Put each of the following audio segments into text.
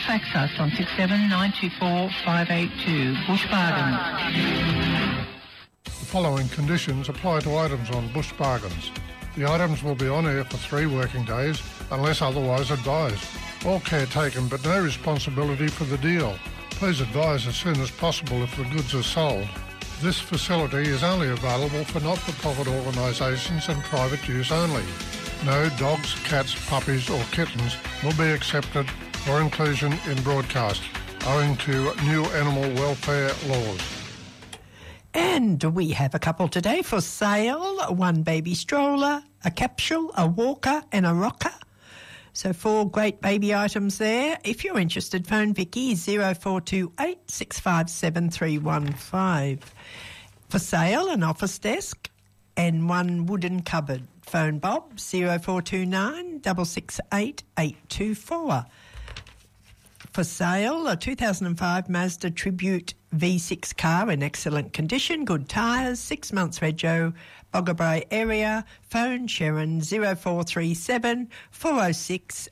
Fax us on 67924 Bush Bargains. The following conditions apply to items on Bush Bargains. The items will be on air for 3 working days unless otherwise advised. All care taken but no responsibility for the deal. Please advise as soon as possible if the goods are sold. This facility is only available for not-for-profit organisations and private use only. No dogs, cats, puppies or kittens will be accepted for inclusion in broadcast, owing to new animal welfare laws. And we have a couple today for sale, 1 baby stroller, a capsule, a walker and a rocker. So 4 great baby items there. If you're interested, phone Vicky 0428 657 315. For sale, an office desk and 1 wooden cupboard. Phone Bob 0429 668 824. For sale, a 2005 Mazda Tribute V6 car in excellent condition, good tyres, 6 months rego, Boggabri area. Phone Sharon 0437 406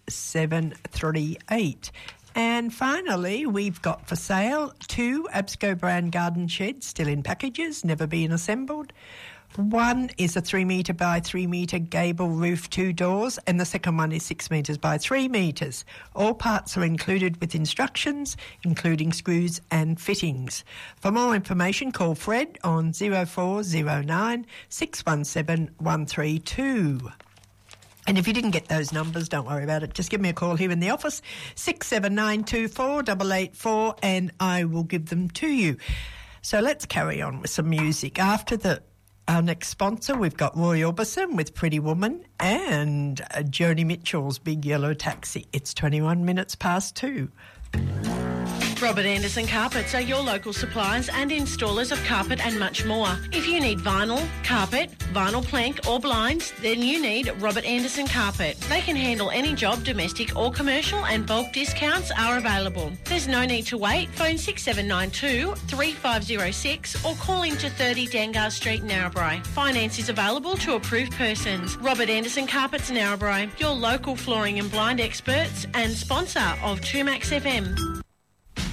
738. And finally, we've got for sale 2 Absco brand garden sheds, still in packages, never been assembled. One is a 3 metre by 3 metre gable roof, 2 doors, and the second one is 6 metres by 3 metres. All parts are included with instructions, including screws and fittings. For more information, call Fred on 0409 617 132. And if you didn't get those numbers, don't worry about it. Just give me a call here in the office, 67924884, 884, and I will give them to you. So let's carry on with some music. After our next sponsor, we've got Roy Orbison with Pretty Woman and Joni Mitchell's Big Yellow Taxi. It's 21 minutes past 2. Robert Anderson Carpets are your local suppliers and installers of carpet and much more. If you need vinyl, carpet, vinyl plank or blinds, then you need Robert Anderson Carpet. They can handle any job, domestic or commercial, and bulk discounts are available. There's no need to wait. Phone 6792 3506 or call into 30 Dangar Street, Narrabri. Finance is available to approved persons. Robert Anderson Carpets, Narrabri, your local flooring and blind experts and sponsor of 2Max FM.